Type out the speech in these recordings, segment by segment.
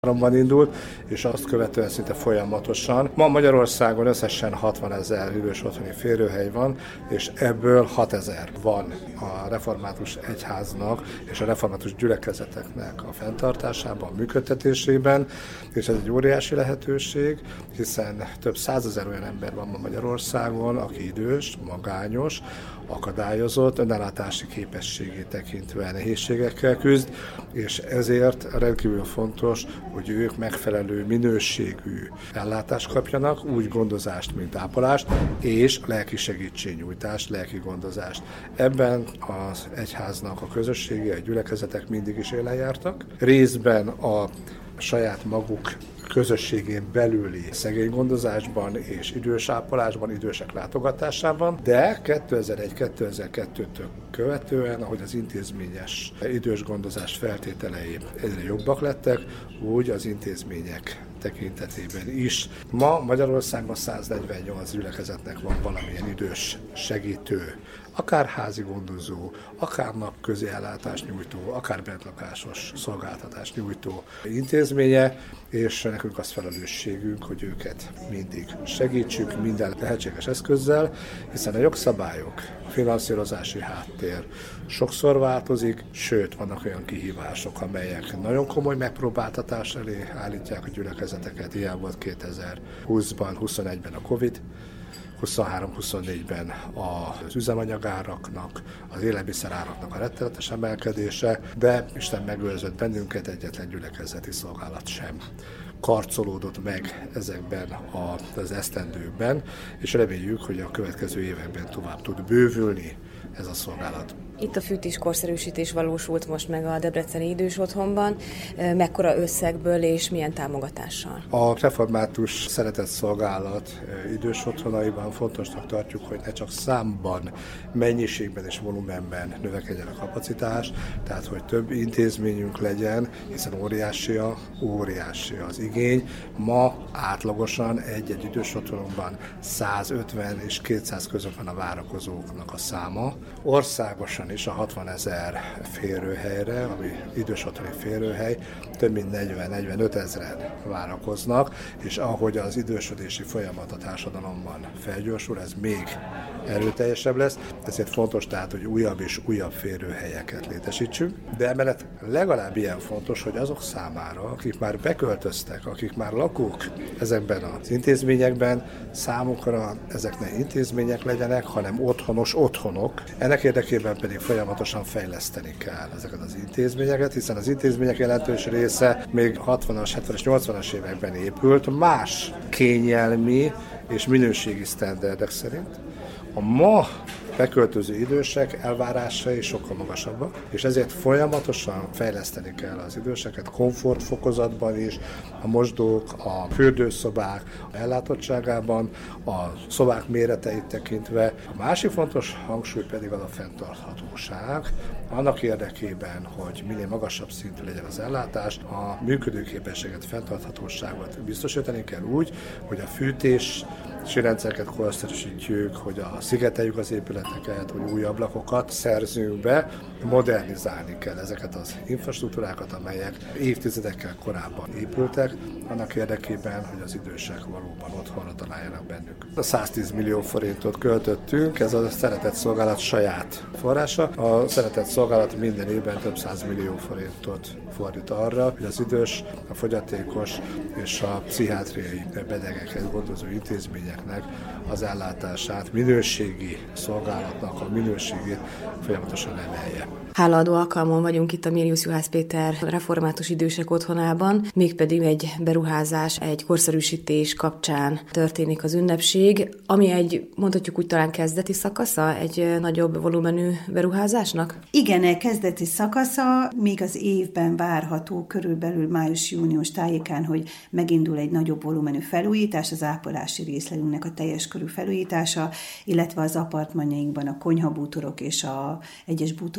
2023-ban indult, és azt követően szinte folyamatosan. Ma Magyarországon összesen 60 000 idős otthoni férőhely van, és ebből 6 000 van a református egyháznak és a református gyülekezeteknek a fenntartásában, a működtetésében, és ez egy óriási lehetőség, hiszen több 100 000 olyan ember van ma Magyarországon, aki idős, magányos, akadályozott, önellátási képességét tekintve nehézségekkel küzd, és ezért rendkívül fontos, hogy ők megfelelő minőségű ellátást kapjanak, úgy gondozást, mint ápolást, és lelki segítségnyújtást, lelki gondozást. Ebben az egyháznak a közössége, a gyülekezetek mindig is élen jártak. Részben a saját maguk közösségén belüli szegénygondozásban és idősápolásban, idősek látogatásában, de 2001-2002-től követően, ahogy az intézményes idős gondozás feltételei egyre jobbak lettek, úgy az intézmények tekintetében is. Ma Magyarországon 148 gyülekezetnek van valamilyen idős segítő, akár házi gondozó, akár napközi ellátást nyújtó, akár bentlakásos szolgáltatást nyújtó intézménye, és nekünk az felelősségünk, hogy őket mindig segítsük minden lehetséges eszközzel, hiszen a jogszabályok, finanszírozási háttér sokszor változik, sőt, vannak olyan kihívások, amelyek nagyon komoly megpróbáltatás elé állítják a gyülekezeteket. Ilyen volt 2020-ban, 21-ben a Covid, 23-24-ben az üzemanyagáraknak, az élelmiszeráraknak a rettenetes emelkedése, de Isten megőrzött bennünket, egyetlen gyülekezeti szolgálat sem karcolódott meg ezekben az esztendőkben, és reméljük, hogy a következő években tovább tud bővülni ez a szolgálat. Itt a fűtéskorszerűsítés valósult most meg a debreceni idős otthonban. Mekkora összegből és milyen támogatással? A református szeretett szolgálat idős otthonaiban fontosnak tartjuk, hogy ne csak számban, mennyiségben és volumenben növekedjen a kapacitás, tehát hogy több intézményünk legyen, hiszen óriási az igény. Ma átlagosan egy idős otthonunkban 150 és 200 között van a várakozóknak a száma. Országosan is a 60 000 férőhelyre, ami idős otthoni férőhely, több mint 40-45 000 várakoznak, és ahogy az idősödési folyamat a társadalomban felgyorsul, ez még erőteljesebb lesz, ezért fontos tehát, hogy újabb és újabb férőhelyeket létesítsünk, de emellett legalább ilyen fontos, hogy azok számára, akik már beköltöztek, akik már lakók ezekben az intézményekben, számukra ezek ne intézmények legyenek, hanem otthonos otthonok. Ennek érdekében pedig folyamatosan fejleszteni kell ezeket az intézményeket, hiszen az intézmények jelentős része még 60-as, 70-es, 80-as években épült, más kényelmi és minőségi sztenderdek szerint. A ma beköltöző idősek elvárásai sokkal magasabbak, és ezért folyamatosan fejleszteni kell az időseket komfortfokozatban is, a mosdók, a fürdőszobák ellátottságában, a szobák méreteit tekintve. A másik fontos hangsúly pedig az a fenntarthatóság, annak érdekében, hogy minél magasabb szintű legyen az ellátás, a működőképességet, fenntarthatóságot biztosítani kell úgy, hogy a fűtési rendszereket korszerűsítjük, hogy szigeteljük az épületeket, hogy új ablakokat szerzünk be, modernizálni kell ezeket az infrastruktúrákat, amelyek évtizedekkel korábban épültek, annak érdekében, hogy az idősek valóban otthonra találjanak bennük. A 110 millió forintot költöttünk, ez a szeretett szolgálat saját forrása. A szeretett szolgálat minden évben több 100 millió forintot fordít arra, hogy az idős, a fogyatékos és a pszichiátriai betegeket gondozó intézményeknek az ellátását, minőségi szolgálatnak a minőségét folyamatosan emelje. Hálaadó alkalmon vagyunk itt a Mérius Juhász Péter református idősek otthonában, mégpedig egy beruházás, egy korszerűsítés kapcsán történik az ünnepség, ami mondhatjuk úgy talán kezdeti szakasza egy nagyobb volumenű beruházásnak? Igen, kezdeti szakasza, még az évben várható körülbelül május-június tájékán, hogy megindul egy nagyobb volumenű felújítás, az ápolási részlegünknek a teljes körű felújítása, illetve az apartmanjainkban a konyhabútorok és a egyes bútorzatok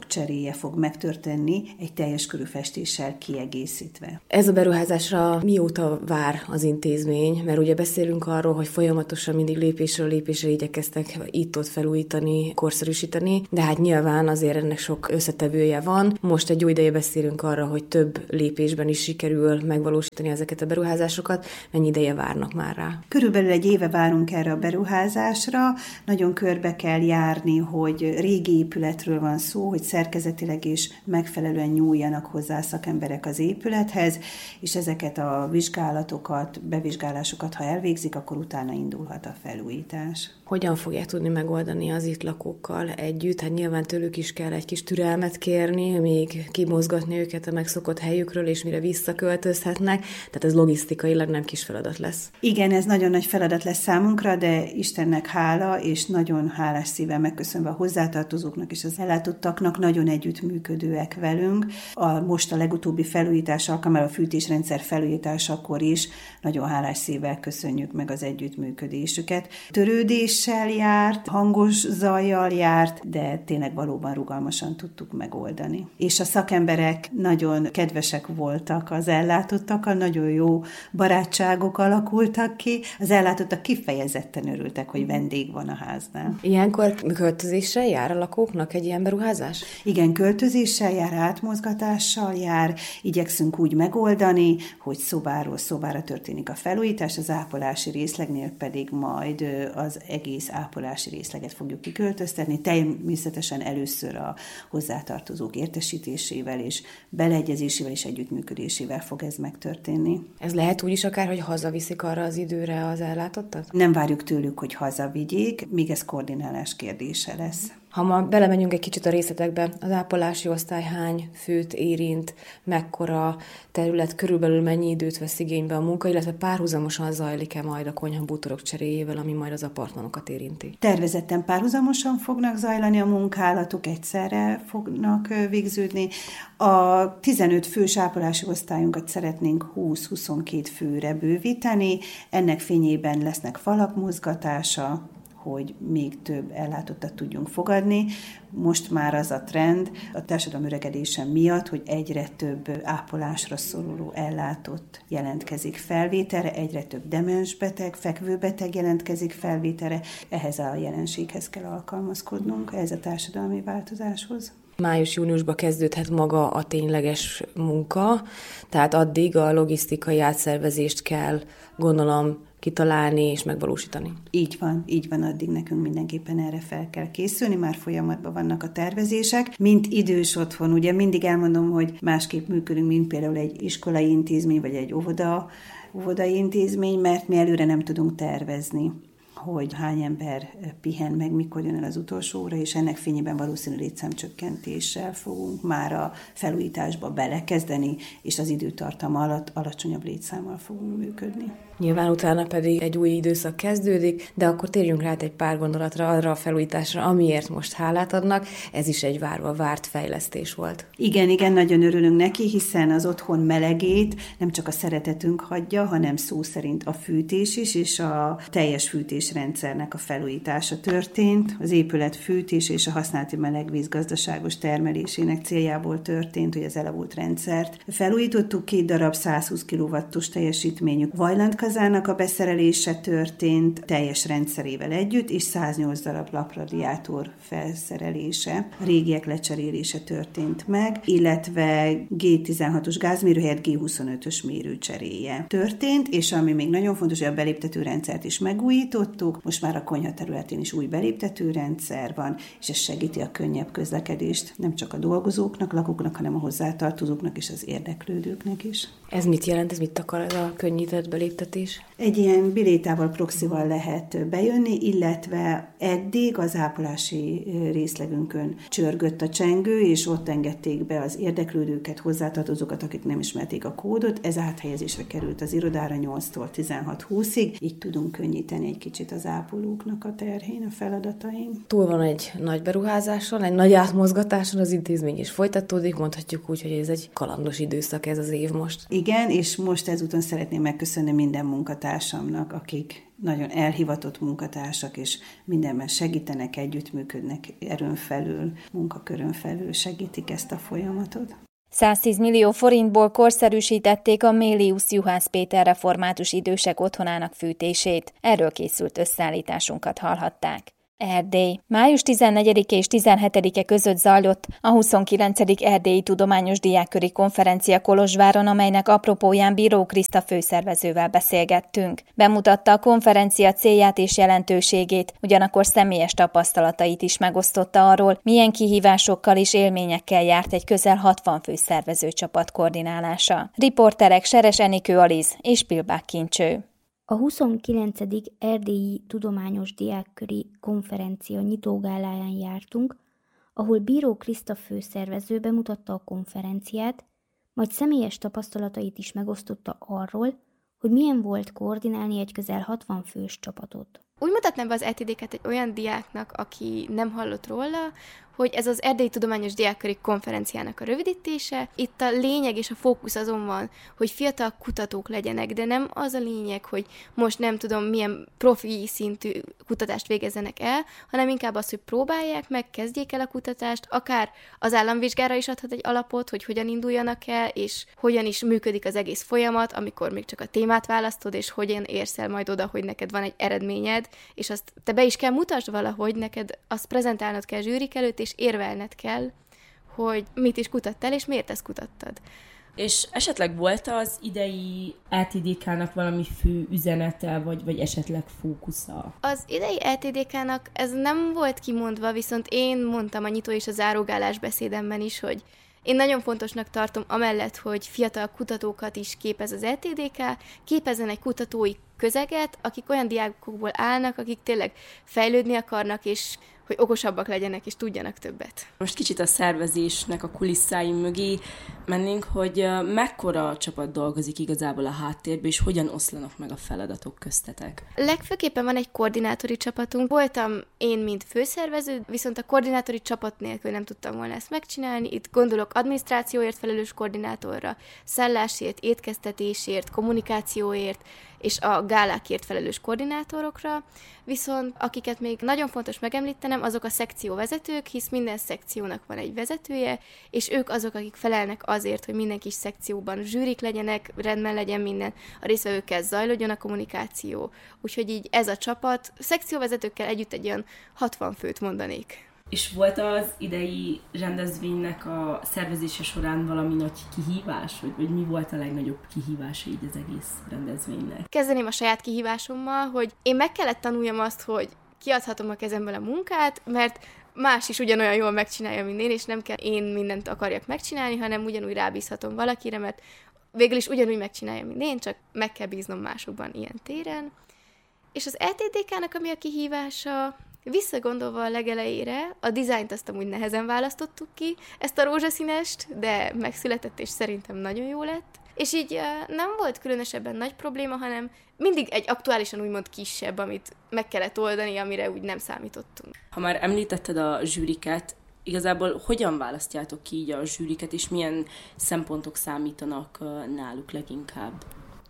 cseréje fog megtörténni, egy teljes körű festéssel kiegészítve. Ez a beruházásra mióta vár az intézmény? Mert ugye beszélünk arról, hogy folyamatosan mindig lépésről lépésre igyekeztek itt-ott felújítani, korszerűsíteni, de hát nyilván azért ennek sok összetevője van. Most egy jó ideje beszélünk arra, hogy több lépésben is sikerül megvalósítani ezeket a beruházásokat. Mennyi ideje várnak már rá? Körülbelül egy éve várunk erre a beruházásra. Nagyon körbe kell járni, hogy régi épületről van szó, hogy szerkezetileg is megfelelően nyúljanak hozzá a szakemberek az épülethez, és ezeket a vizsgálatokat, bevizsgálásokat, ha elvégzik, akkor utána indulhat a felújítás. Hogyan fogják tudni megoldani az itt lakókkal együtt? Hát nyilván tőlük is kell egy kis türelmet kérni, még kimozgatni őket a megszokott helyükről, és mire visszaköltözhetnek. Tehát ez logisztikailag nem kis feladat lesz. Igen, ez nagyon nagy feladat lesz számunkra, de Istennek hála, és nagyon hálás szívvel megköszönve a hozzátartozóknak és az ellátottaknak, nagyon együttműködőek velünk. Most a legutóbbi felújítás alkalmával, a fűtésrendszer felújításakor is nagyon hálás szívvel köszönjük meg az együttműködésüket. Törődéssel járt, hangos zajjal járt, de tényleg valóban rugalmasan tudtuk megoldani. És a szakemberek nagyon kedvesek voltak az ellátottakkal, nagyon jó barátságok alakultak ki. Az ellátottak kifejezetten örültek, hogy vendég van a háznál. Ilyenkor költözéssel jár a lakóknak egy ilyen beruházás? Igen, költözéssel jár, átmozgatással jár, igyekszünk úgy megoldani, hogy szobáról szobára történik a felújítás, az ápolási részlegnél pedig majd az egész ápolási részleget fogjuk kiköltöztetni, természetesen először a hozzátartozók értesítésével és beleegyezésével és együttműködésével fog ez megtörténni. Ez lehet úgy is akár, hogy hazaviszik arra az időre az ellátottat? Nem várjuk tőlük, hogy hazavigyék, még ez koordinálás kérdése lesz. Ha ma belemegyünk egy kicsit a részletekbe, az ápolási osztály hány főt érint, mekkora terület, körülbelül mennyi időt vesz igénybe a munka, illetve párhuzamosan zajlik-e majd a konyha bútorok cseréjével, ami majd az apartmanokat érinti? Tervezetten párhuzamosan fognak zajlani a munkálatok, egyszerre fognak végződni. A 15 fős ápolási osztályunkat szeretnénk 20-22 főre bővíteni, ennek fényében lesznek falak mozgatása, hogy még több ellátottat tudjunk fogadni. Most már az a trend a társadalom öregedése miatt, hogy egyre több ápolásra szoruló ellátott jelentkezik felvételre, egyre több demensbeteg, fekvőbeteg jelentkezik felvételre. Ehhez a jelenséghez kell alkalmazkodnunk, ehhez a társadalmi változáshoz. Május-júniusban kezdődhet maga a tényleges munka, tehát addig a logisztikai átszervezést kell, gondolom, kitalálni és megvalósítani. Így van, addig nekünk mindenképpen erre fel kell készülni, már folyamatban vannak a tervezések. Mint idős otthon, ugye mindig elmondom, hogy másképp működünk, mint például egy iskolai intézmény, vagy egy óvodai intézmény, mert mi előre nem tudunk tervezni, hogy hány ember pihen meg, mikor jön el az utolsó óra, és ennek fényében valószínű létszámcsökkentéssel fogunk már a felújításba belekezdeni, és az időtartam alatt alacsonyabb létszámmal fogunk működni. Nyilván utána pedig egy új időszak kezdődik, de akkor térjünk rá egy pár gondolatra arra a felújításra, amiért most hálát adnak. Ez is egy várva várt fejlesztés volt. Igen, nagyon örülünk neki, hiszen az otthon melegét nem csak a szeretetünk hagyja, hanem szó szerint a fűtés is, és a teljes fűtésrendszernek a felújítása történt. Az épület fűtés és a használati melegvíz gazdaságos termelésének céljából történt, hogy az elavult rendszert felújítottuk. 2 darab 120 kW-os teljesítményű vajlantkazának a beszerelése történt teljes rendszerével együtt, és 108 darab lapradiátor felszerelése, a régiek lecserélése történt meg, illetve G16-os gázmérő helyett G25-ös mérőcseréje történt, és ami még nagyon fontos, hogy a beléptető rendszert is megújítottuk, most már a konyha területén is új beléptető rendszer van, és ez segíti a könnyebb közlekedést nem csak a dolgozóknak, lakóknak, hanem a hozzátartozóknak és az érdeklődőknek is. Ez mit jelent, ez mit akar ez a könnyített beléptetés? Egy ilyen bilétával, proxival lehet bejönni, illetve eddig az ápolási részlegünkön csörgött a csengő, és ott engedték be az érdeklődőket, hozzátartozókat, akik nem ismerték a kódot. Ez áthelyezésre került az irodára 8-tól 16-20-ig, így tudunk könnyíteni egy kicsit kicsit az ápolóknak a terhén, a feladatain. Túl van egy nagy beruházáson, egy nagy átmozgatáson, az intézmény is folytatódik, mondhatjuk úgy, hogy ez egy kalandos időszak ez az év most. Igen, és most ezúton szeretném megköszönni minden munkatársamnak, akik nagyon elhivatott munkatársak, és mindenben segítenek, együttműködnek, erőn felül, munkakörön felül segítik ezt a folyamatot. 110 millió forintból korszerűsítették a Mélius Juhász Péter Református Idősek Otthonának fűtését. Erről készült összeállításunkat hallhatták. Erdély. Május 14 és 17-e között zajlott a 29. Erdélyi Tudományos Diákköri Konferencia Kolozsváron, amelynek apropóján Bíró Kriszta főszervezővel beszélgettünk. Bemutatta a konferencia célját és jelentőségét, ugyanakkor személyes tapasztalatait is megosztotta arról, milyen kihívásokkal és élményekkel járt egy közel 60 fő szervezőcsapat koordinálása. Riporterek Seres Enikő Aliz és Pilbák Kincső. A 29. Erdélyi Tudományos Diákköri Konferencia nyitógáláján jártunk, ahol Bíró Kriszta főszervező bemutatta a konferenciát, majd személyes tapasztalatait is megosztotta arról, hogy milyen volt koordinálni egy közel 60 fős csapatot. Úgy mutatnám be az ETD-ket egy olyan diáknak, aki nem hallott róla, hogy ez az Erdélyi Tudományos Diákköri Konferenciának a rövidítése. Itt a lényeg és a fókusz azon van, hogy fiatal kutatók legyenek, de nem az a lényeg, hogy most nem tudom milyen profi szintű kutatást végezzenek el, hanem inkább az, hogy próbálják meg, kezdjék el a kutatást, akár az államvizsgára is adhat egy alapot, hogy hogyan induljanak el, és hogyan is működik az egész folyamat, amikor még csak a témát választod, és hogyan érsz el majd oda, hogy neked van egy eredményed, és azt te be is kell mutasd valahogy, neked azt prezentálnod kell zsűrik előtt, és érvelned kell, hogy mit is kutattál, és miért ezt kutattad. És esetleg volt az idei LTDK-nak valami fő üzenete, vagy esetleg fókusza? Az idei LTDK-nak ez nem volt kimondva, viszont én mondtam a nyitó és a zárógálás beszédemben is, hogy én nagyon fontosnak tartom amellett, hogy fiatal kutatókat is képez az LTDK, képezzen egy kutatói közeget, akik olyan diákokból állnak, akik tényleg fejlődni akarnak, és hogy okosabbak legyenek, és tudjanak többet. Most kicsit a szervezésnek a kulisszái mögé mennénk, hogy mekkora csapat dolgozik igazából a háttérben, és hogyan oszlanak meg a feladatok köztetek? Legfőképpen van egy koordinátori csapatunk. Voltam én, mint főszervező, viszont a koordinátori csapat nélkül nem tudtam volna ezt megcsinálni. Itt gondolok adminisztrációért felelős koordinátorra, szállásért, étkeztetésért, kommunikációért, és a gálákért felelős koordinátorokra, viszont akiket még nagyon fontos megemlítenem, azok a szekcióvezetők, hisz minden szekciónak van egy vezetője, és ők azok, akik felelnek azért, hogy minden kis szekcióban zsűrik legyenek, rendben legyen minden, a résztvevőkkel zajlódjon a kommunikáció. Úgyhogy így ez a csapat, szekcióvezetőkkel együtt egy olyan 60 főt mondanék. És volt az idei rendezvénynek a szervezése során valami nagy kihívás, vagy mi volt a legnagyobb kihívása így az egész rendezvénynek? Kezdeném a saját kihívásommal, hogy én meg kellett tanuljam azt, hogy kiadhatom a kezemből a munkát, mert más is ugyanolyan jól megcsinálja, mint én, és nem kell én mindent akarjak megcsinálni, hanem ugyanúgy rábízhatom valakire, mert végül is ugyanúgy megcsinálja, mint én, csak meg kell bíznom másokban ilyen téren. És az LTDK-nak ami a kihívása, visszagondolva a legelejére, a dizájnt azt amúgy nehezen választottuk ki, ezt a rózsaszínest, de megszületett, és szerintem nagyon jó lett. És így nem volt különösebben nagy probléma, hanem mindig egy aktuálisan úgymond kisebb, amit meg kellett oldani, amire úgy nem számítottunk. Ha már említetted a zsűriket, igazából hogyan választjátok ki így a zsűriket, és milyen szempontok számítanak náluk leginkább?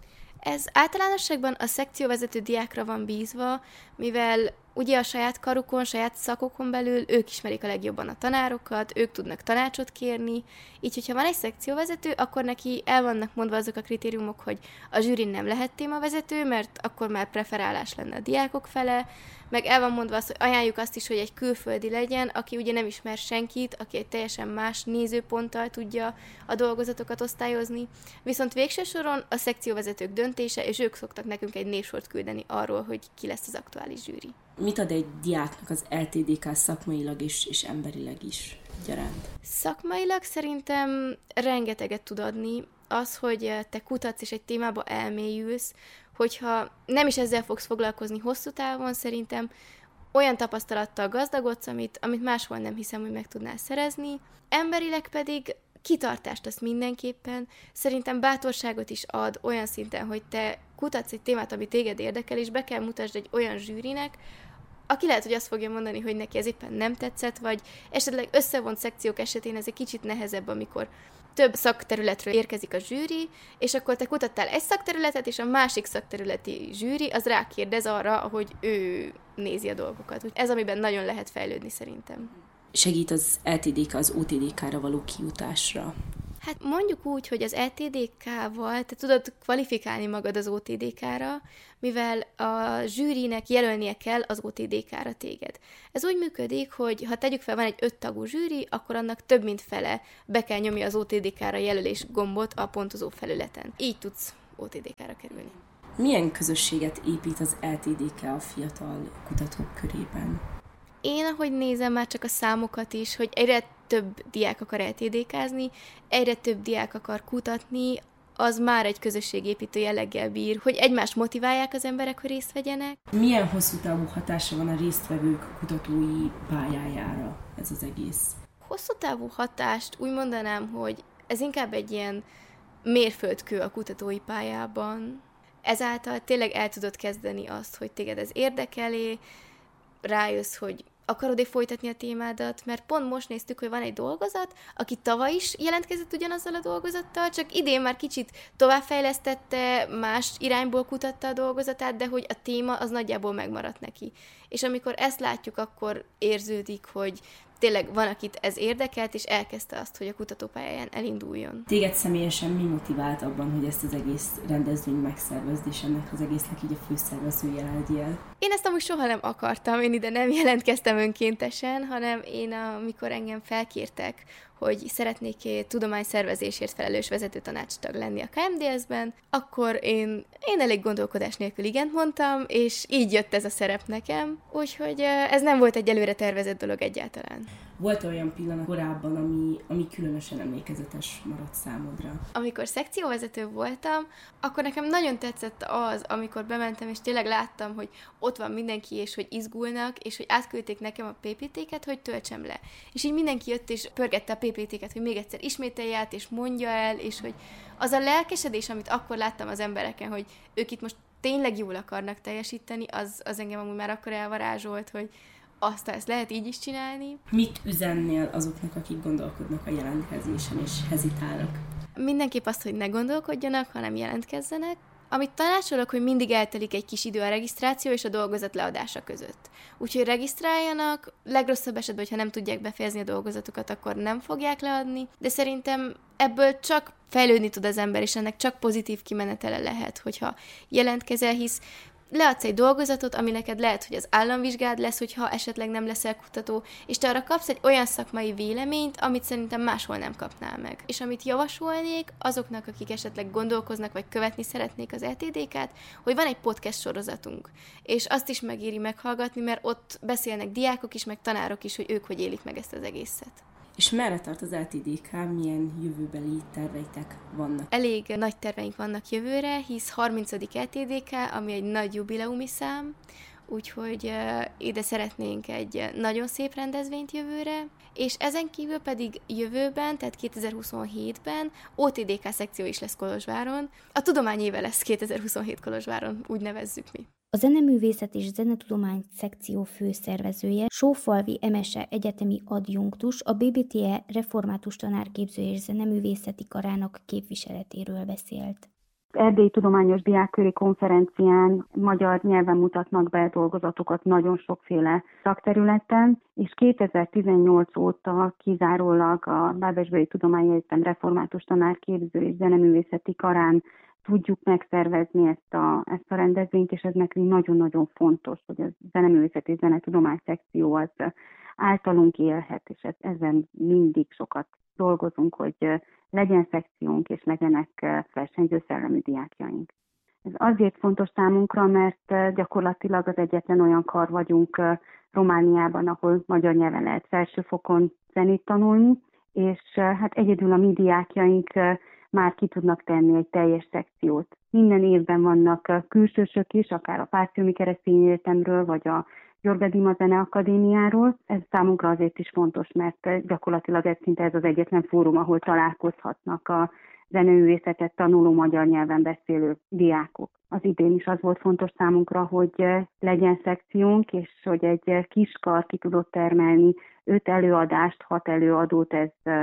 Ez általánosságban a szekcióvezető diákra van bízva, mivel ugye a saját karukon, saját szakokon belül ők ismerik a legjobban a tanárokat, ők tudnak tanácsot kérni, így hogyha van egy szekcióvezető, akkor neki el vannak mondva azok a kritériumok, hogy a zsűrin nem lehet témavezető, mert akkor már preferálás lenne a diákok fele, meg el van mondva azt, hogy ajánljuk azt is, hogy egy külföldi legyen, aki ugye nem ismer senkit, aki egy teljesen más nézőponttal tudja a dolgozatokat osztályozni, viszont végső soron a szekcióvezetők döntése, és ők szoktak nekünk egy névsort küldeni arról, hogy ki lesz az aktuális zsűri. Mit ad egy diáknak az LTDK szakmailag és emberileg is gyaránt? Szakmailag szerintem rengeteget tud adni. Az, hogy te kutatsz és egy témába elmélyülsz, hogyha nem is ezzel fogsz foglalkozni hosszú távon, szerintem olyan tapasztalattal gazdagodsz, amit máshol nem hiszem, hogy meg tudnál szerezni. Emberileg pedig kitartást azt mindenképpen, szerintem bátorságot is ad olyan szinten, hogy te kutatsz egy témát, ami téged érdekel, és be kell mutasd egy olyan zsűrinek, aki lehet, hogy azt fogja mondani, hogy neki ez éppen nem tetszett, vagy esetleg összevont szekciók esetén ez egy kicsit nehezebb, amikor több szakterületről érkezik a zsűri, és akkor te kutattál egy szakterületet, és a másik szakterületi zsűri az rákérdez arra, ahogy ő nézi a dolgokat. Ez, amiben nagyon lehet fejlődni szerintem. Segít az LTDK az OTDK-ra való kijutásra? Hát mondjuk úgy, hogy az LTDK-val te tudod kvalifikálni magad az OTDK-ra, mivel a zsűrinek jelölnie kell az OTDK-ra téged. Ez úgy működik, hogy ha tegyük fel, van egy 5 tagú zsűri, akkor annak több mint fele be kell nyomni az OTDK-ra jelölés gombot a pontozó felületen. Így tudsz OTDK-ra kerülni. Milyen közösséget épít az LTDK a fiatal kutatók körében? Én, ahogy nézem már csak a számokat is, hogy egyre több diák akar LTDK-zni, egyre több diák akar kutatni, az már egy közösségépítő jelleggel bír, hogy egymást motiválják az emberek, hogy részt vegyenek. Milyen hosszú távú hatása van a résztvevők kutatói pályájára ez az egész? Hosszú távú hatást úgy mondanám, hogy ez inkább egy ilyen mérföldkő a kutatói pályában. Ezáltal tényleg el tudod kezdeni azt, hogy téged ez érdekeli, rájössz, hogy akarod-e folytatni a témádat, mert pont most néztük, hogy van egy dolgozat, aki tavaly is jelentkezett ugyanazzal a dolgozattal, csak idén már kicsit továbbfejlesztette, más irányból kutatta a dolgozatát, de hogy a téma az nagyjából megmaradt neki. És amikor ezt látjuk, akkor érződik, hogy tényleg van, akit ez érdekelt, és elkezdte azt, hogy a kutatópályáján elinduljon. Téged személyesen mi motivált abban, hogy ezt az egész rendezvényt megszervezd, és ennek az egésznek így a főszervezője legyél? Én ezt amúgy soha nem akartam, én ide nem jelentkeztem önkéntesen, hanem én, amikor engem felkértek, hogy szeretnék tudományszervezésért felelős vezetőtanácstag lenni a KMDS-ben, akkor én elég gondolkodás nélkül igent mondtam, és így jött ez a szerep nekem, úgyhogy ez nem volt egy előre tervezett dolog egyáltalán. Volt olyan pillanat korábban, ami különösen emlékezetes maradt számodra? Amikor szekcióvezető voltam, akkor nekem nagyon tetszett az, amikor bementem, és tényleg láttam, hogy ott van mindenki, és hogy izgulnak, és hogy átküldték nekem a PPT-ket, hogy töltsem le. És így mindenki jött, és pörgette a PPT-ket, hogy még egyszer ismételje át, és mondja el, és hogy az a lelkesedés, amit akkor láttam az embereken, hogy ők itt most tényleg jól akarnak teljesíteni, az engem amúgy már akkor elvarázsolt, hogy aztán ezt lehet így is csinálni. Mit üzennél azoknak, akik gondolkodnak a jelentkezésen és hezitálnak? Mindenképp azt, hogy ne gondolkodjanak, hanem jelentkezzenek. Amit tanácsolok, hogy mindig eltelik egy kis idő a regisztráció és a dolgozat leadása között. Úgyhogy regisztráljanak, legrosszabb esetben, hogyha nem tudják befejezni a dolgozatukat, akkor nem fogják leadni, de szerintem ebből csak fejlődni tud az ember, és ennek csak pozitív kimenetele lehet, hogyha jelentkezel, hisz leadsz egy dolgozatot, ami neked lehet, hogy az államvizsgád lesz, hogyha esetleg nem leszel kutató, és te arra kapsz egy olyan szakmai véleményt, amit szerintem máshol nem kapnál meg. És amit javasolnék azoknak, akik esetleg gondolkoznak, vagy követni szeretnék az LTDK-t, hogy van egy podcast sorozatunk, és azt is megéri meghallgatni, mert ott beszélnek diákok is, meg tanárok is, hogy ők hogy élik meg ezt az egészet. És merre tart az LTDK, milyen jövőbeli terveitek vannak? Elég nagy terveink vannak jövőre, hisz 30. LTDK, ami egy nagy jubileumi szám, úgyhogy ide szeretnénk egy nagyon szép rendezvényt jövőre, és ezen kívül pedig jövőben, tehát 2027-ben OTDK szekció is lesz Kolozsváron. A tudományéve lesz 2027 Kolozsváron, úgy nevezzük mi. A Zeneművészet és Zenetudomány szekció főszervezője, Sófalvi Emese egyetemi adjunktus, a BBTE református tanárképző és zeneművészeti karának képviseletéről beszélt. Erdélyi Tudományos Diákköri Konferencián magyar nyelven mutatnak be dolgozatokat nagyon sokféle szakterületen, és 2018 óta kizárólag a Bábesberei Tudományegyetem református tanárképző és zeneművészeti karán tudjuk megszervezni ezt a rendezvényt, és ez nekünk nagyon-nagyon fontos, hogy a Zeneművészet és Zenetudomány szekció az általunk élhet, és ezen mindig sokat dolgozunk, hogy legyen szekciónk, és legyenek versenyző szellemű diákjaink. Ez azért fontos számunkra, mert gyakorlatilag az egyetlen olyan kar vagyunk Romániában, ahol magyar nyelven lehet felsőfokon zenét tanulni, és hát egyedül a mi diákjaink már ki tudnak tenni egy teljes szekciót. Minden évben vannak külsősök is, akár a Pásztiumi Keresztény Egyetemről, vagy a György Dima Zeneakadémiáról. Ez számunkra azért is fontos, mert gyakorlatilag ez szinte ez az egyetlen fórum, ahol találkozhatnak a zeneművészetet tanuló magyar nyelven beszélő diákok. Az idén is az volt fontos számunkra, hogy legyen szekciónk, és hogy egy kiskar ki tudott termelni 5 előadást, 6 előadót,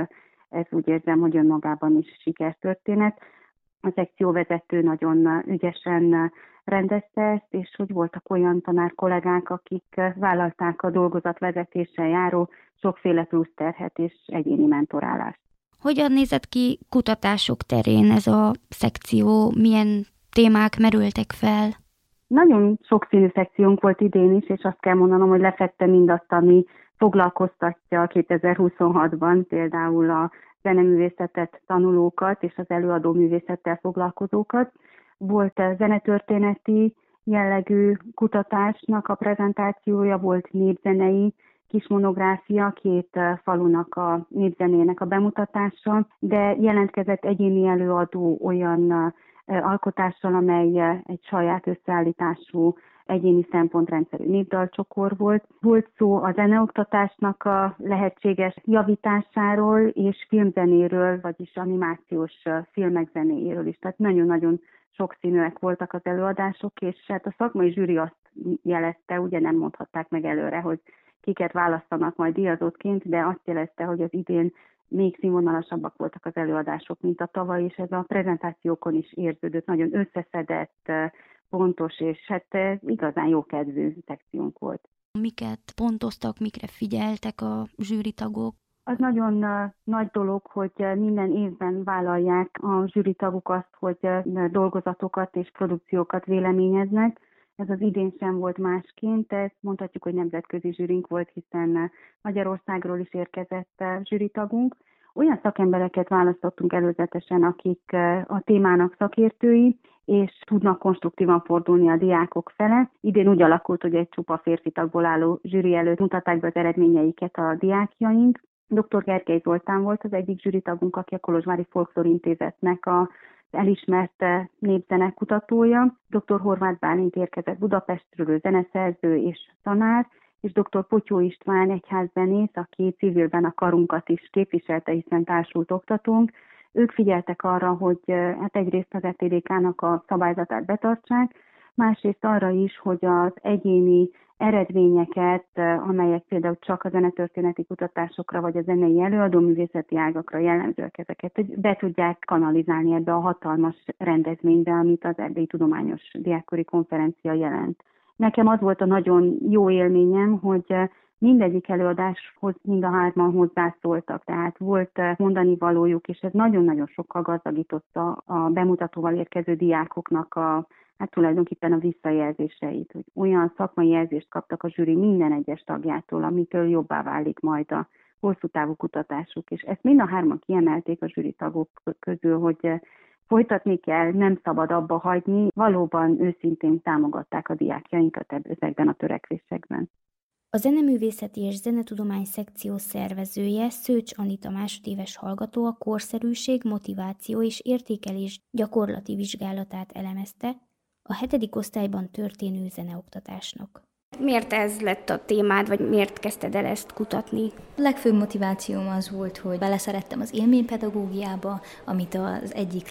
ez úgy érzem, hogy önmagában is sikertörténet. A szekcióvezető nagyon ügyesen rendezte ezt, és hogy voltak olyan tanárkollégák, akik vállalták a dolgozatvezetéssel járó sokféle plusz terhet és egyéni mentorálást. Hogyan nézett ki kutatások terén ez a szekció? Milyen témák merültek fel? Nagyon sokszínű szekciónk volt idén is, és azt kell mondanom, hogy lefette mindazt, ami foglalkoztatja 2026-ban, például a zeneművészetet tanulókat és az előadó művészettel foglalkozókat. Volt zenetörténeti jellegű kutatásnak a prezentációja, volt népzenei kis monográfia, 2 falunak a népzenének a bemutatása, de jelentkezett egyéni előadó olyan alkotással, amely egy saját összeállítású egyéni szempontrendszerű népdalcsokor volt. Volt szó a zeneoktatásnak a lehetséges javításáról és filmzenéről, vagyis animációs filmek zenéjéről is. Tehát nagyon-nagyon sokszínűek voltak az előadások, és hát a szakmai zsűri azt jelezte, ugye nem mondhatták meg előre, hogy kiket választanak majd díjazottként, de azt jelezte, hogy az idén még színvonalasabbak voltak az előadások, mint a tavaly, és ez a prezentációkon is érződött, nagyon összeszedett, pontos, és hát igazán jókedvű szekciónk volt. Miket pontoztak, mikre figyeltek a zsűritagok? Az nagyon nagy dolog, hogy minden évben vállalják a zsűritagok azt, hogy dolgozatokat és produkciókat véleményeznek. Ez az idén sem volt másként, ezt mondhatjuk, hogy nemzetközi zsűrink volt, hiszen Magyarországról is érkezett zsűritagunk. Olyan szakembereket választottunk előzetesen, akik a témának szakértői, és tudnak konstruktívan fordulni a diákok fele. Idén úgy alakult, hogy egy csupa férfi tagból álló zsűri előtt mutatták be az eredményeiket a diákjaink. Dr. Gergely Zoltán volt az egyik zsűritagunk, aki a Kolozsvári Folklór Intézetnek az elismert népzene kutatója. Dr. Horváth Bálint érkezett Budapestről, zeneszerző és tanár, és dr. Potyó István egyházzenész, aki civilben a karunkat is képviselte, hiszen társult oktatónk. Ők figyeltek arra, hogy hát egyrészt az ETDK-nak a szabályzatát betartsák, másrészt arra is, hogy az egyéni eredményeket, amelyek például csak a zenetörténeti kutatásokra vagy a zenei előadóművészeti ágakra jellemzőek, ezeket be tudják kanalizálni ebbe a hatalmas rendezvénybe, amit az Erdélyi Tudományos Diákkori Konferencia jelent. Nekem az volt a nagyon jó élményem, hogy mindegyik előadáshoz mind a 3-an hozzászóltak, tehát volt mondani valójuk, és ez nagyon-nagyon sokkal gazdagította a bemutatóval érkező diákoknak hát tulajdonképpen a visszajelzéseit, hogy olyan szakmai jelzést kaptak a zsűri minden egyes tagjától, amitől jobbá válik majd a hosszú távú kutatásuk. És ezt mind a 3-an kiemelték a zsűri tagok közül, hogy folytatni kell, nem szabad abba hagyni, valóban őszintén támogatták a diákjainkat ezekben a törekvésekben. A zeneművészeti és zenetudomány szekció szervezője, Szőcs Anita másodéves hallgató a korszerűség, motiváció és értékelés gyakorlati vizsgálatát elemezte a 7. osztályban történő zeneoktatásnak. Miért ez lett a témád, vagy miért kezdted el ezt kutatni? A legfőbb motivációm az volt, hogy beleszerettem az élménypedagógiába, amit az egyik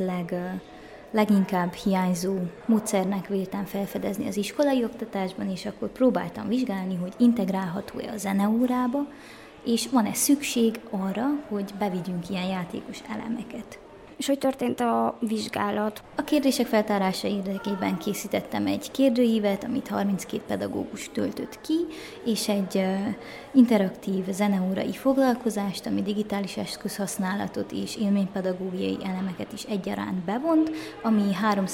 leginkább hiányzó módszernek véltem felfedezni az iskolai oktatásban, és akkor próbáltam vizsgálni, hogy integrálható-e a zeneórába, és van-e szükség arra, hogy bevigyünk ilyen játékos elemeket. És hogy történt a vizsgálat? A kérdések feltárása érdekében készítettem egy kérdőívet, amit 32 pedagógus töltött ki, és egy interaktív zeneórai foglalkozást, ami digitális eszközhasználatot és élménypedagógiai elemeket is egyaránt bevont, ami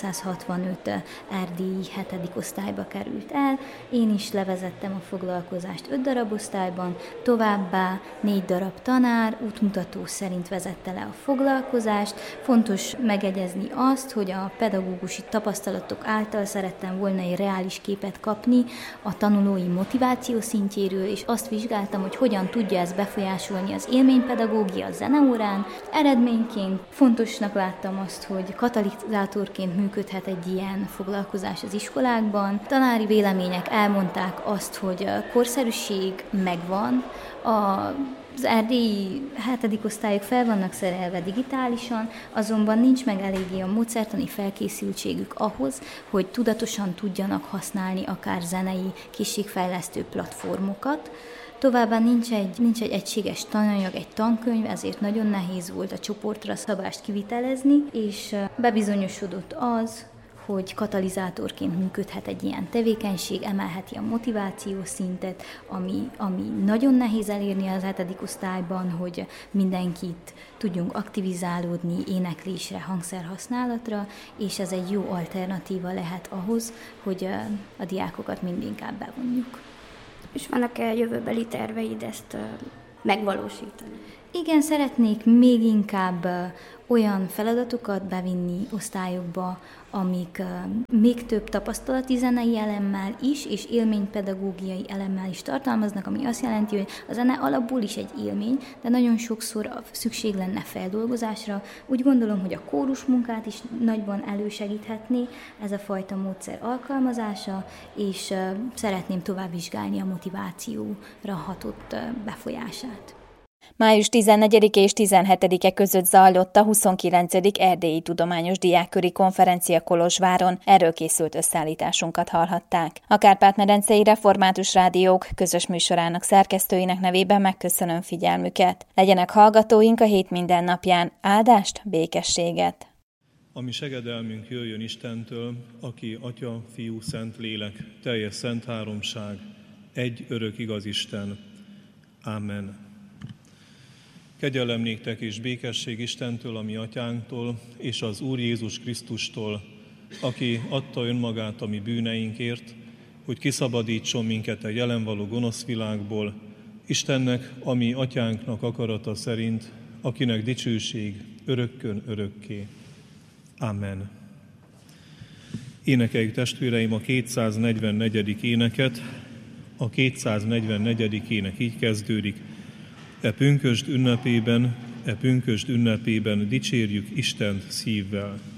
365 erdélyi 7. osztályba került el. Én is levezettem a foglalkozást 5 darab osztályban, továbbá 4 darab tanár útmutató szerint vezette le a foglalkozást. Fontos megegyezni azt, hogy a pedagógusi tapasztalatok által szerettem volna egy reális képet kapni a tanulói motiváció szintjéről, és azt vizsgáltam, hogy hogyan tudja ez befolyásolni az élménypedagógia a zeneórán. Eredményként fontosnak láttam azt, hogy katalizátorként működhet egy ilyen foglalkozás az iskolákban. Tanári vélemények elmondták azt, hogy a korszerűség megvan, a Az erdélyi 7. osztályok fel vannak szerelve digitálisan, azonban nincs meg eléggé a módszertani felkészültségük ahhoz, hogy tudatosan tudjanak használni akár zenei készségfejlesztő platformokat. Továbbá nincs egy egységes tananyag, egy tankönyv, ezért nagyon nehéz volt a csoportra szabást kivitelezni, és bebizonyosodott az, hogy katalizátorként működhet egy ilyen tevékenység, emelheti a motivációs szintet, ami nagyon nehéz elérni az 7. osztályban, hogy mindenkit tudjunk aktivizálódni éneklésre, hangszerhasználatra, és ez egy jó alternatíva lehet ahhoz, hogy a diákokat mindinkább bevonjuk. És vannak-e jövőbeli terveid ezt megvalósítani? Igen, szeretnék még inkább olyan feladatokat bevinni osztályokba, amik még több tapasztalati zenei elemmel is, és élménypedagógiai elemmel is tartalmaznak, ami azt jelenti, hogy a zene alapból is egy élmény, de nagyon sokszor szükség lenne feldolgozásra. Úgy gondolom, hogy a kórus munkát is nagyban elősegíthetné ez a fajta módszer alkalmazása, és szeretném tovább vizsgálni a motivációra hatott befolyását. Május 14 és 17-e között zajlott a 29. Erdélyi Tudományos Diákköri Konferencia Kolozsváron. Erről készült összeállításunkat hallhatták. A Kárpát-medencei Református Rádiók közös műsorának szerkesztőinek nevében megköszönöm figyelmüket. Legyenek hallgatóink a hét minden napján. Áldást, békességet! A mi segedelmünk jöjjön Istentől, aki Atya, Fiú, Szent Lélek, teljes szent háromság, egy örök igaz Isten. Amen. Kegyelem néktek és békesség Istentől, a mi atyánktól, és az Úr Jézus Krisztustól, aki adta önmagát a mi bűneinkért, hogy kiszabadítson minket a jelen való gonosz világból, Istennek, a mi atyánknak akarata szerint, akinek dicsőség örökkön örökké. Amen. Énekeljük testvéreim a 244. éneket. A 244. ének így kezdődik. E pünkösd ünnepében dicsérjük Istent szívvel.